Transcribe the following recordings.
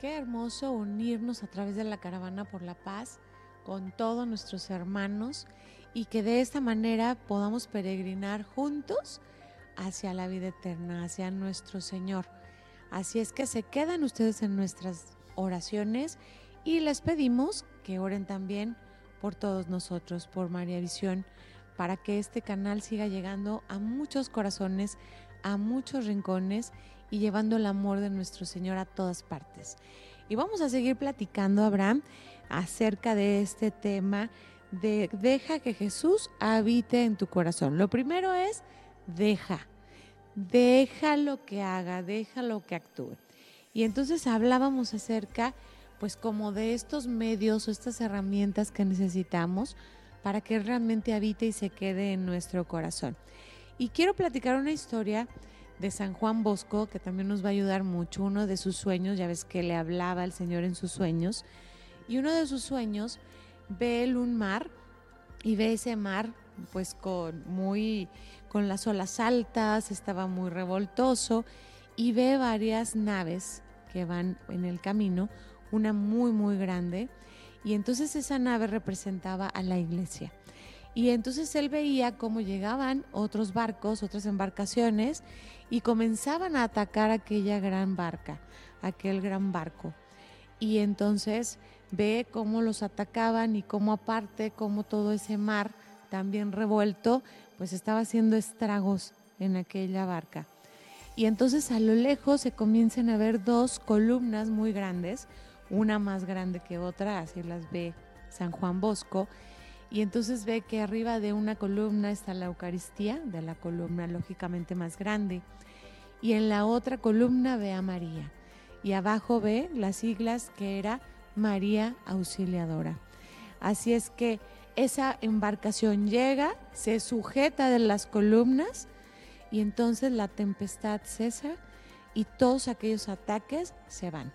qué hermoso unirnos a través de la Caravana por la Paz con todos nuestros hermanos y que de esta manera podamos peregrinar juntos hacia la vida eterna, hacia nuestro Señor. Así es que se quedan ustedes en nuestras oraciones y les pedimos que oren también por todos nosotros, por María Visión, para que este canal siga llegando a muchos corazones, a muchos rincones y llevando el amor de nuestro Señor a todas partes. Y vamos a seguir platicando, Abraham, acerca de este tema de deja que Jesús habite en tu corazón. Lo primero es déjalo que haga, déjalo que actúe. Y entonces hablábamos acerca, pues como de estos medios o estas herramientas que necesitamos para que realmente habite y se quede en nuestro corazón. Y quiero platicar una historia de San Juan Bosco, que también nos va a ayudar mucho. Uno de sus sueños, ya ves que le hablaba al Señor en sus sueños, y uno de sus sueños ve él un mar y ve ese mar pues con las olas altas, estaba muy revoltoso y ve varias naves que van en el camino, una muy muy grande, y entonces esa nave representaba a la iglesia. Y entonces él veía cómo llegaban otros barcos, otras embarcaciones, y comenzaban a atacar aquella gran barca, aquel gran barco. Y entonces ve cómo los atacaban y cómo aparte, cómo todo ese mar también revuelto, pues estaba haciendo estragos en aquella barca. Y entonces a lo lejos se comienzan a ver dos columnas muy grandes, una más grande que otra, así las ve San Juan Bosco. Y entonces ve que arriba de una columna está la Eucaristía, de la columna lógicamente más grande, y en la otra columna ve a María, y abajo ve las siglas que era María Auxiliadora. Así es que esa embarcación llega, se sujeta de las columnas, y entonces la tempestad cesa y todos aquellos ataques se van.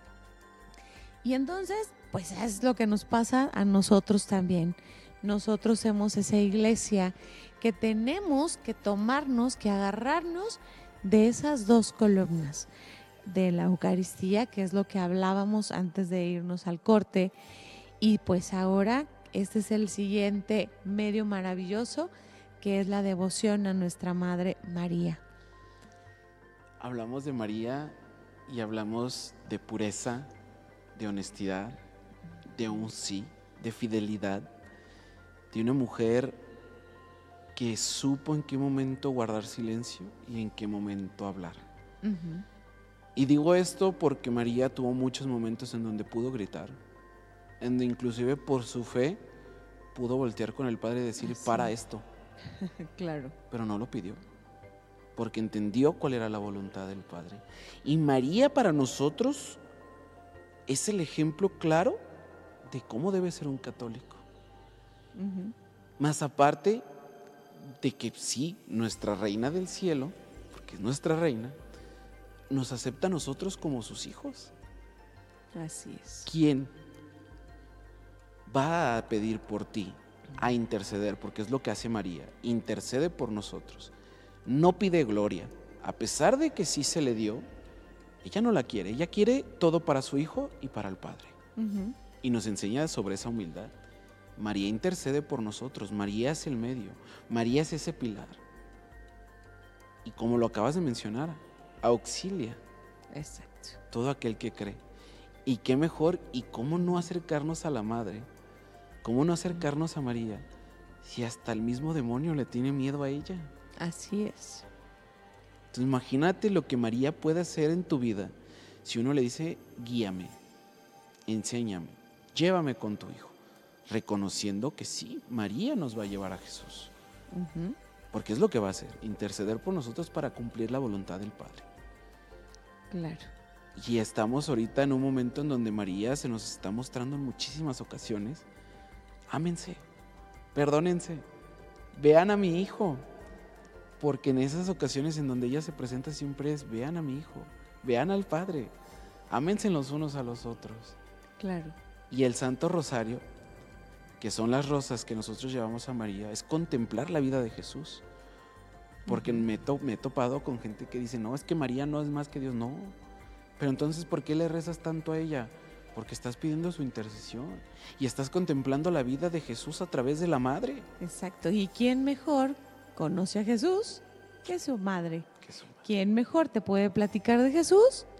Y entonces, pues es lo que nos pasa a nosotros también. Nosotros somos esa iglesia que tenemos que tomarnos, que agarrarnos de esas dos columnas, de la Eucaristía, que es lo que hablábamos antes de irnos al corte, y pues ahora este es el siguiente medio maravilloso, que es la devoción a nuestra Madre María. Hablamos de María y hablamos de pureza, de honestidad, de un sí, de fidelidad, de una mujer que supo en qué momento guardar silencio y en qué momento hablar. Uh-huh. Y digo esto porque María tuvo muchos momentos en donde pudo gritar, en donde inclusive por su fe pudo voltear con el Padre y decir, para esto. Claro. Pero no lo pidió, porque entendió cuál era la voluntad del Padre. Y María para nosotros es el ejemplo claro de cómo debe ser un católico. Uh-huh. Más aparte de que sí, nuestra reina del cielo, porque es nuestra reina, nos acepta a nosotros como sus hijos. Así es. ¿Quién va a pedir por ti, a interceder? Porque es lo que hace María, intercede por nosotros. No pide gloria, a pesar de que sí se le dio, ella no la quiere, ella quiere todo para su hijo y para el Padre. Uh-huh. Y nos enseña sobre esa humildad. María intercede por nosotros, María es el medio, María es ese pilar. Y como lo acabas de mencionar, auxilia. Exacto. Todo aquel que cree. Y qué mejor, y cómo no acercarnos a la Madre, cómo no acercarnos a María, si hasta el mismo demonio le tiene miedo a ella. Así es. Entonces imagínate lo que María puede hacer en tu vida si uno le dice, guíame, enséñame, llévame con tu hijo, reconociendo que sí, María nos va a llevar a Jesús. Uh-huh. Porque es lo que va a hacer, interceder por nosotros para cumplir la voluntad del Padre. Claro. Y estamos ahorita en un momento en donde María se nos está mostrando en muchísimas ocasiones, ámense, perdónense, vean a mi hijo, porque en esas ocasiones en donde ella se presenta siempre es, vean a mi hijo, vean al Padre, ámense los unos a los otros. Claro. Y el Santo Rosario, que son las rosas que nosotros llevamos a María, es contemplar la vida de Jesús. Porque me he topado con gente que dice, no, es que María no es más que Dios. No, pero entonces ¿por qué le rezas tanto a ella? porque estás pidiendo su intercesión y estás contemplando la vida de Jesús a través de la madre. Exacto. ¿Y quién mejor conoce a Jesús que su madre? ¿Quién mejor te puede platicar de Jesús